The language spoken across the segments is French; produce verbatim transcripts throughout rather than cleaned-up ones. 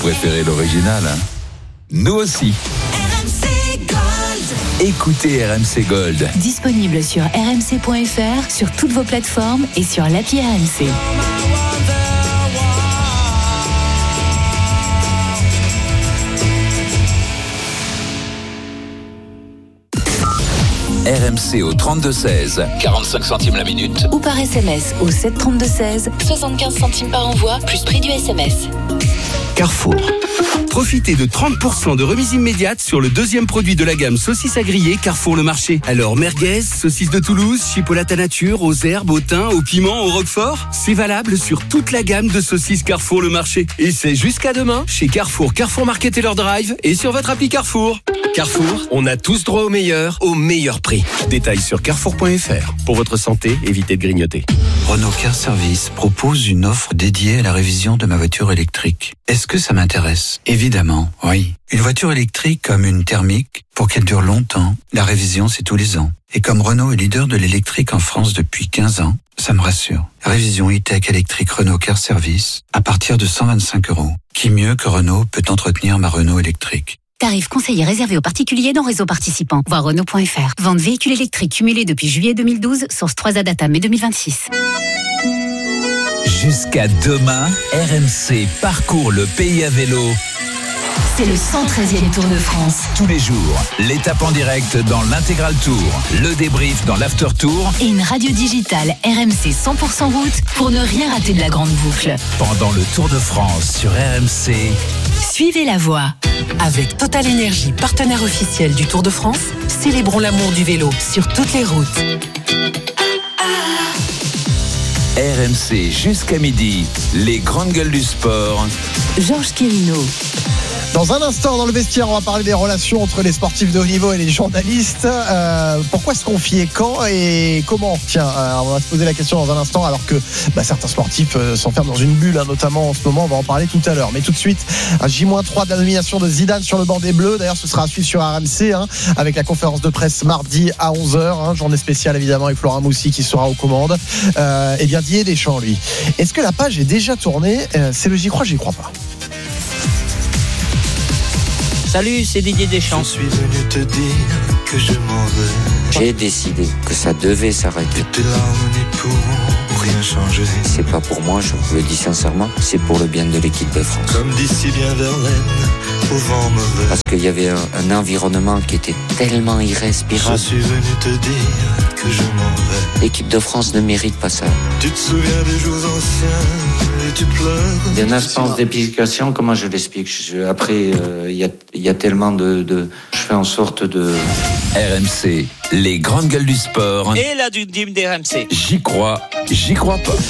préférez l'original, hein? Nous aussi. R M C Gold. Écoutez R M C Gold. Disponible sur r m c point f r, sur toutes vos plateformes et sur l'appli R M C. R M C au trente-deux seize, quarante-cinq centimes la minute. Ou par S M S au sept trente-deux seize, soixante-quinze centimes par envoi, plus prix du S M S. Carrefour. Profitez de trente pour cent de remise immédiate sur le deuxième produit de la gamme saucisses à griller Carrefour Le Marché. Alors merguez, saucisses de Toulouse, chipolata nature, aux herbes, au thym, au piment, au roquefort. C'est valable sur toute la gamme de saucisses Carrefour Le Marché. Et c'est jusqu'à demain chez Carrefour, Carrefour Market et leur drive et sur votre appli Carrefour. Carrefour, on a tous droit au meilleur, au meilleur prix. Détails sur carrefour point f r. Pour votre santé, évitez de grignoter. Renault Car Service propose une offre dédiée à la révision de ma voiture électrique. Est-ce que ça m'intéresse ? Évidemment, oui. Une voiture électrique comme une thermique, pour qu'elle dure longtemps, la révision c'est tous les ans. Et comme Renault est leader de l'électrique en France depuis quinze ans, ça me rassure. Révision e-tech électrique Renault Car Service à partir de cent vingt-cinq euros. Qui mieux que Renault peut entretenir ma Renault électrique ? Tarif conseillé réservé aux particuliers dans réseau participant. Voir Renault point f r. Vente véhicule électrique cumulé depuis juillet deux mille douze, source trois A Data mai deux mille vingt-six. Jusqu'à demain, R M C parcourt le pays à vélo. C'est le cent treizième Tour de France. Tous les jours, l'étape en direct dans l'intégral tour, le débrief dans l'after tour et une radio digitale R M C cent pour cent route pour ne rien rater de la grande boucle. Pendant le Tour de France sur R M C. Suivez la voie. Avec Total Énergie, partenaire officiel du Tour de France, célébrons l'amour du vélo sur toutes les routes. R M C jusqu'à midi, les grandes gueules du sport. Georges Quirino. Dans un instant, dans le vestiaire, on va parler des relations entre les sportifs de haut niveau et les journalistes. Euh, pourquoi se confier, quand et comment ? Tiens, euh, on va se poser la question dans un instant, alors que bah, certains sportifs euh, s'enferment dans une bulle, hein, notamment en ce moment. On va en parler tout à l'heure. Mais tout de suite, un J trois de la nomination de Zidane sur le banc des Bleus. D'ailleurs, ce sera à suivre sur R M C, hein, avec la conférence de presse mardi à onze heures. Hein, journée spéciale, évidemment, avec Florent Moussi qui sera aux commandes. Euh, et bien, Didier Deschamps, lui. Est-ce que la page est déjà tournée ? euh, C'est le J'y crois, j'y crois pas. Salut, c'est Didier Deschamps. Je suis venu te dire que je m'en vais. J'ai décidé que ça devait s'arrêter. Tes larmes n'y pourront rien changer. C'est pas pour moi, je vous le dis sincèrement, c'est pour le bien de l'équipe de France. Comme d'ici bien Verlaine, au vent mauvais. Parce qu'il y avait un, un environnement qui était tellement irrespirable. Je suis venu te dire que je m'en vais. L'équipe de France ne mérite pas ça. Tu te souviens des jours anciens et tu pleures. Il y a une instance d'explication, comment je l'explique je, Après, euh, il y a, il y a tellement de, de... Je fais en sorte de... R M C, les grandes gueules du sport. Et la du team des R M C. J'y crois, j'y crois pas.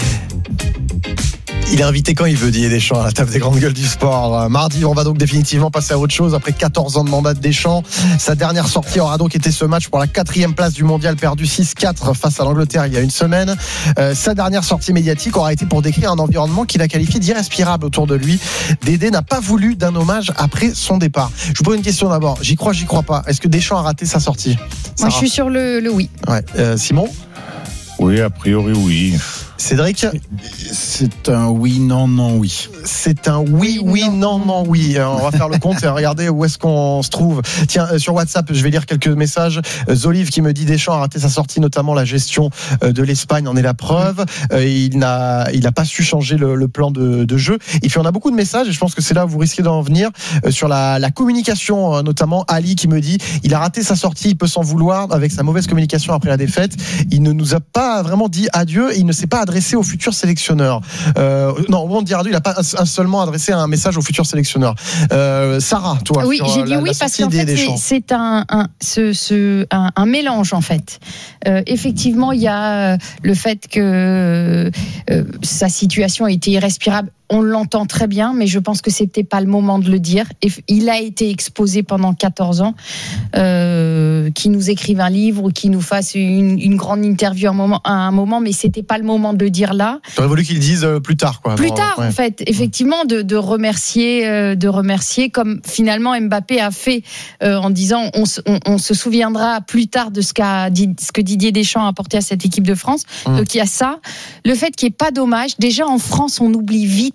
Il est invité quand il veut, Didier Deschamps, à la table des grandes gueules du sport. Mardi, on va donc définitivement passer à autre chose. Après quatorze ans de mandat de Deschamps, sa dernière sortie aura donc été ce match pour la quatrième place du mondial, perdu six quatre face à l'Angleterre il y a une semaine. Euh, sa dernière sortie médiatique aura été pour décrire un environnement qu'il a qualifié d'irrespirable autour de lui. Dédé n'a pas voulu d'un hommage après son départ. Je vous pose une question d'abord. J'y crois, j'y crois pas. Est-ce que Deschamps a raté sa sortie ? Moi, je suis sur le, le oui. Ouais. Euh, Simon ? Oui, a priori, oui. Cédric ? C'est un oui, non, non, oui. C'est un oui, oui, non, non, oui. On va faire le compte et regarder où est-ce qu'on se trouve. Tiens, sur WhatsApp, je vais lire quelques messages. Zolive qui me dit Deschamps a raté sa sortie, notamment la gestion de l'Espagne en est la preuve. Il n'a, il n'a pas su changer le, le plan de, de jeu. Et puis on a beaucoup de messages et je pense que c'est là où vous risquez d'en venir sur la, la communication, notamment Ali qui me dit il a raté sa sortie, il peut s'en vouloir avec sa mauvaise communication après la défaite. Il ne nous a pas vraiment dit adieu et il ne s'est pas adressé au futur sélectionneur. Euh, non, au moment de dire adieu, il n'a pas un, seulement adressé un message au futur sélectionneur. Euh, Sarah, toi, oui, sur j'ai dit la, oui la parce qu'en fait c'est, c'est un, un, ce, ce, un, un mélange en fait. Euh, effectivement, il y a le fait que euh, sa situation a été irrespirable. On l'entend très bien, mais je pense que c'était pas le moment de le dire. Et il a été exposé pendant quatorze ans. Euh, qu'il nous écrive un livre ou qu'il nous fasse une, une grande interview à un moment, à un moment, mais c'était pas le moment de le dire là. J'aurais voulu qu'il le dise plus tard, quoi. Plus Bon, tard, ouais. en fait, effectivement, de, de remercier, euh, de remercier, comme finalement Mbappé a fait euh, en disant, on, on, on se souviendra plus tard de ce qu'a dit, ce que Didier Deschamps a apporté à cette équipe de France. Mmh. Donc il y a ça, le fait qu'il n'y ait pas d'hommage. Déjà en France, on oublie vite.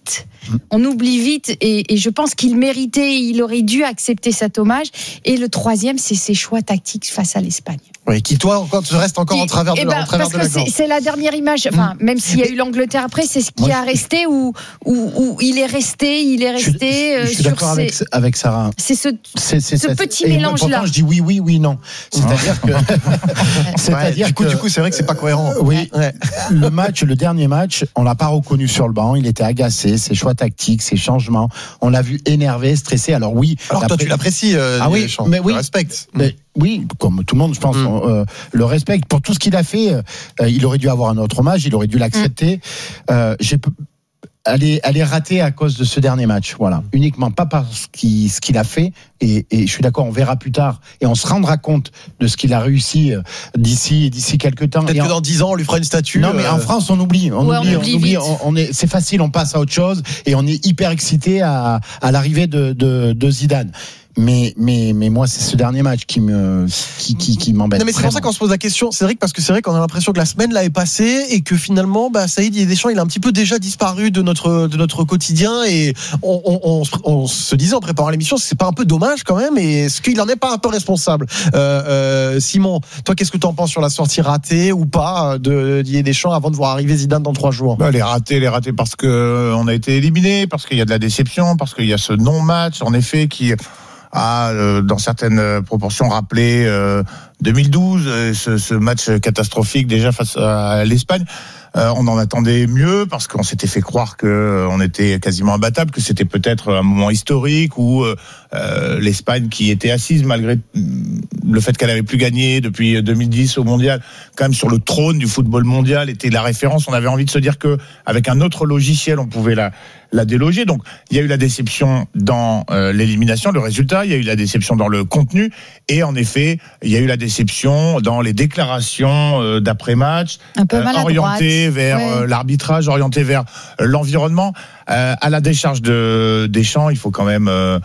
vite. On oublie vite et, et je pense qu'il méritait, il aurait dû accepter cet hommage. Et le troisième, c'est ses choix tactiques face à l'Espagne. Oui, qui toi encore, tu restes encore qui, en travers de, eh ben, en travers parce de la que c'est, gorge. c'est la dernière image. Enfin, mmh. même s'il y a eu l'Angleterre après, c'est ce qui Moi, a resté où, où, où il est resté, il est resté. Je, je, je suis sur d'accord ses... avec, avec Sarah. C'est ce, c'est, c'est, ce c'est, petit et mélange moi, là. Je dis oui, oui, oui, non. C'est-à-dire que. c'est-à-dire ouais, du coup, que, du coup, c'est vrai que c'est pas cohérent. Oui. Ouais. Le match, le dernier match, on l'a pas reconnu sur le banc. Il était agacé, ses choix tactiques, ses changements. On l'a vu énervé, stressé. Alors oui. Alors toi, tu l'apprécies. Euh, ah oui, mais oui. Tu respectes. Mais, oui, comme tout le monde, je pense, mm. euh, le respecte pour tout ce qu'il a fait. Euh, il aurait dû avoir un autre hommage, il aurait dû l'accepter. Mm. Euh, j'ai, elle, est, elle est ratée à cause de ce dernier match, voilà. Uniquement pas parce qu'il, ce qu'il a fait. Et, et je suis d'accord, on verra plus tard et on se rendra compte de ce qu'il a réussi d'ici, d'ici quelques temps. Peut-être et que en, dans dix ans, on lui fera une statue. Non, mais euh... en France, on oublie, on ouais, oublie, on oublie, on oublie on, on est, c'est facile, on passe à autre chose et on est hyper excité à, à l'arrivée de, de, de Zidane. Mais, mais, mais moi, c'est ce dernier match qui me, qui, qui, qui m'embête. Non, mais c'est vraiment. Pour ça qu'on se pose la question, Cédric, parce que c'est vrai qu'on a l'impression que la semaine là est passée et que finalement, bah, Saïd Deschamps, il a un petit peu déjà disparu de notre, de notre quotidien et on, on, on, on se disait en préparant l'émission, c'est pas un peu dommage quand même et est-ce qu'il en est pas un peu responsable? euh, euh, Simon, toi, qu'est-ce que tu en penses sur la sortie ratée ou pas de Didier Deschamps avant de voir arriver Zidane dans trois jours? Bah, les ratés, les ratés parce que on a été éliminé, parce qu'il y a de la déception, parce qu'il y a ce non-match, en effet, qui a, euh, dans certaines proportions, rappelé euh, deux mille douze, euh, ce, ce match catastrophique déjà face à l'Espagne. Euh, on en attendait mieux parce qu'on s'était fait croire que euh, on était quasiment imbattable, que c'était peut-être un moment historique où euh, l'Espagne, qui était assise malgré le fait qu'elle avait plus gagné depuis deux mille dix au mondial, quand même sur le trône du football mondial, était la référence. On avait envie de se dire que avec un autre logiciel, on pouvait la la déloger. Donc il y a eu la déception dans euh, l'élimination, le résultat, il y a eu la déception dans le contenu et en effet, il y a eu la déception dans les déclarations euh, d'après-match, un peu euh, orientées vers ouais. euh, l'arbitrage, orientées vers euh, l'environnement. Euh, à la décharge de Deschamps, il faut quand même euh,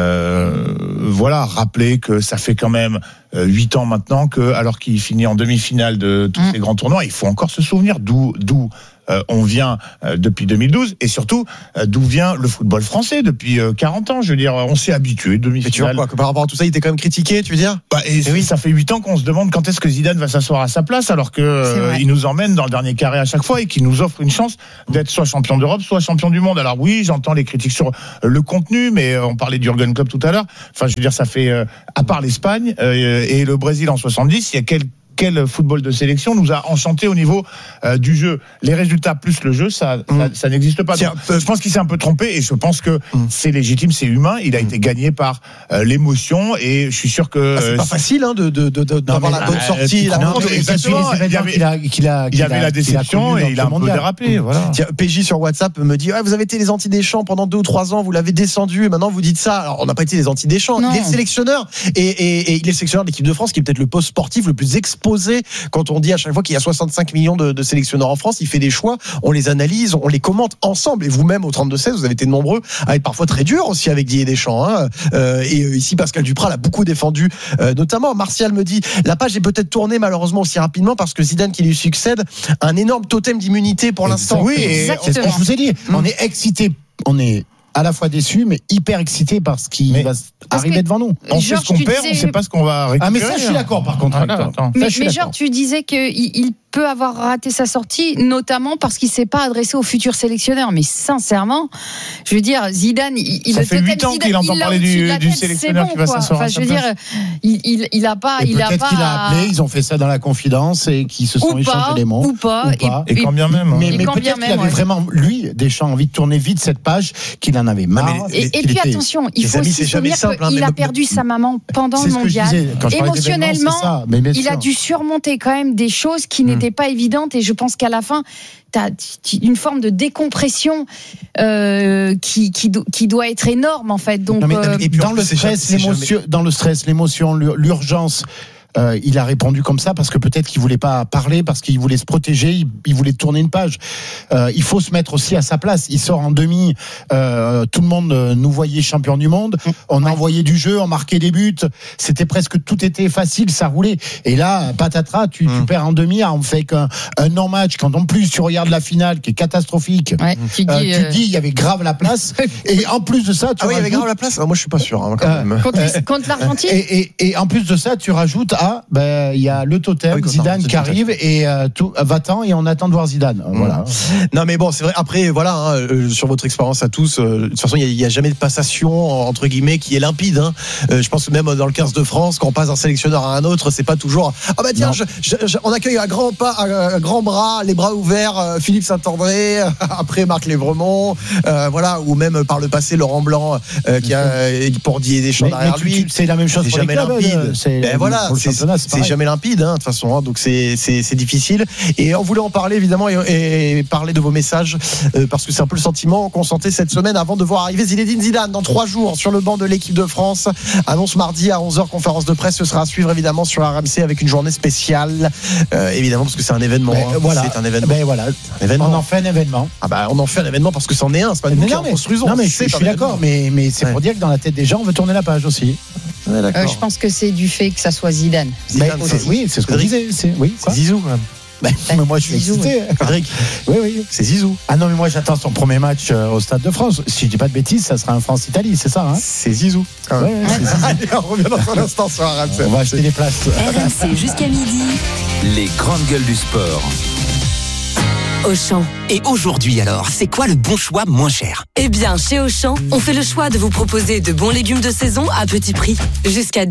euh, voilà, rappeler que ça fait quand même huit ans maintenant que, alors qu'il finit en demi-finale de tous mmh. ces grands tournois, il faut encore se souvenir d'où d'où Euh, on vient euh, depuis deux mille douze et surtout euh, d'où vient le football français depuis euh, quarante ans. Je veux dire, on s'est habitué. Demi-finale. Mais tu vois quoi, que par rapport à tout ça, il était quand même critiqué, tu veux dire? Bah, et, et oui, ça fait huit ans qu'on se demande quand est-ce que Zidane va s'asseoir à sa place, alors que euh, il nous emmène dans le dernier carré à chaque fois et qu'il nous offre une chance d'être soit champion d'Europe, soit champion du monde. Alors oui, j'entends les critiques sur le contenu, mais on parlait du Jürgen Klopp tout à l'heure. Enfin, je veux dire, ça fait euh, à part l'Espagne euh, et le Brésil en soixante-dix, il y a quelques quel football de sélection nous a enchanté au niveau euh, du jeu. Les résultats plus le jeu, ça, mmh. ça, ça n'existe pas. Donc, je pense qu'il s'est un peu trompé et je pense que mmh. c'est légitime, c'est humain. Il a mmh. été gagné par euh, l'émotion et je suis sûr que ah, c'est pas facile hein, de, de, de, de d'avoir la bonne euh, sortie. La non, mais exactement. Il y avait, qu'il a, qu'il a, qu'il il y avait a, la déception et il a un peu dérapé. Mmh. Voilà. Tiens, P J sur WhatsApp me dit ouais, vous avez été les anti-Deschamps pendant deux ou trois ans, vous l'avez descendu et maintenant vous dites ça. Alors on n'a pas été les anti-Deschamps. Il est le sélectionneur et, et, et il est le sélectionneur de l'équipe de France qui est peut-être le poste sportif le plus exposé. Quand on dit à chaque fois qu'il y a soixante-cinq millions de, de sélectionneurs en France, il fait des choix, on les analyse, on les commente ensemble. Et vous-même, au trente-deux seize, vous avez été nombreux à être parfois très dur aussi avec Didier Deschamps. Hein. Euh, et ici, Pascal Duprat l'a beaucoup défendu, euh, notamment. Martial me dit, la page est peut-être tournée malheureusement aussi rapidement parce que Zidane qui lui succède, un énorme totem d'immunité pour l'instant. Oui, et c'est ce que je vous ai dit. Mmh. On est excité, on est à la fois déçu, mais hyper excité par ce qui mais va arriver devant nous. On sait ce qu'on perd, disais... on sait pas ce qu'on va récupérer. Ah, mais ça, je suis d'accord, par contre. Ah, attends. Mais, mais genre, tu disais qu'il il peut avoir raté sa sortie, notamment parce qu'il s'est pas adressé au futur sélectionneur. Mais sincèrement, je veux dire, Zidane, il, il ça fait huit ans qu'il entend parler du, du sélectionneur bon, qui va s'asseoir enfin, à sa je veux place. dire, il, il, il a pas, et il a peut-être pas. qu'il a appelé, ils ont fait ça dans la confidence et qu'ils se sont échangés les mots. Ou pas, ou pas. Et, et, et quand bien même. Mais, mais peut-être qu'il avait vraiment, lui, Deschamps, envie de tourner vite cette page, qu'il en avait marre. Et puis attention, il faut aussi se souvenir qu'il a perdu sa maman pendant le mondial. Émotionnellement, il a dû surmonter quand même des choses qui n'étaient pas évidentes. Et je pense qu'à la fin, tu as une forme de décompression euh, qui, qui, qui doit être énorme en fait. Donc, non, mais, euh, et puis dans, le stress, l'émotion, dans le stress, l'émotion, l'urgence. euh, il a répondu comme ça parce que peut-être qu'il voulait pas parler, parce qu'il voulait se protéger, il, il voulait tourner une page. Euh, il faut se mettre aussi à sa place. Il sort en demi, euh, tout le monde nous voyait champion du monde, on envoyait du jeu, on marquait des buts, c'était presque, tout était facile, ça roulait. Et là, patatras, tu, mmh. tu perds en demi, on fait qu'un un non-match, quand en plus tu regardes la finale qui est catastrophique, ouais, tu, dis, euh, tu euh... dis il y avait grave la place, et en plus de ça, tu ah oui, il y avait grave la place. Ah, moi, je suis pas sûr. Hein, quand euh, même. Contre, contre l'Argentine. Et, et, et en plus de ça, tu rajoutes ah ben il y a le totem, ah oui, Zidane qui arrive et euh, tout va-t'en et on attend de voir Zidane. Mmh. Voilà. Non mais bon, c'est vrai. Après, voilà, hein, euh, sur votre expérience à tous, euh, de toute façon, il y, y a jamais de passation entre guillemets qui est limpide. Hein. Euh, je pense que même dans le quinze de France, quand on passe d'un sélectionneur à un autre, c'est pas toujours. Ah bah tiens, je, je, je, on accueille à grands pas, à grands bras, les bras ouverts, euh, Philippe Saint-André, euh, après Marc Lévremont, euh, voilà, ou même par le passé Laurent Blanc euh, qui a pour Didier Deschamps derrière mais lui. C'est la même chose c'est pour jamais les clubs, limpide. C'est, ben voilà, c'est, c'est, c'est jamais limpide, hein, de toute façon. Hein, donc c'est, c'est, c'est difficile. Et on voulait en parler évidemment et, et parler de vos messages euh, parce que c'est un peu le sentiment qu'on sentait cette semaine avant de voir arriver Zinedine Zidane dans trois jours sur le banc de l'équipe de France. Annonce mardi à onze heures, conférence de presse. Ce sera à suivre évidemment sur R M C avec une journée spéciale, euh, évidemment parce que c'est un événement. Ben, hein, voilà. C'est un événement. Ben voilà. Un événement. On en fait un événement. Ah bah on en fait un événement parce que c'en est un. C'est pas nous qui en construisons. Non mais je, je suis d'accord, mais mais c'est ouais. pour dire que dans la tête des gens, on veut tourner la page aussi. Ouais, euh, je pense que c'est du fait que ça soit Zidane. Zidane ben, c'est, oui, c'est ce qu'on disait. C'est, oui, c'est Zizou. Quand même. Ben, mais moi je suis Zizou, excité. Frédéric. Oui, oui. C'est Zizou. Ah non, mais moi j'attends son premier match euh, au Stade de France. Si je dis pas de bêtises, ça sera un France-Italie, c'est ça, hein? C'est Zizou. Ah ouais, ouais, c'est Zizou. Allez, on revient dans un instant sur R M C. On va acheter les places. R M C jusqu'à midi. Les grandes gueules du sport. Auchan. Et aujourd'hui alors, c'est quoi le bon choix moins cher? Eh bien, chez Auchan, on fait le choix de vous proposer de bons légumes de saison à petit prix. Jusqu'à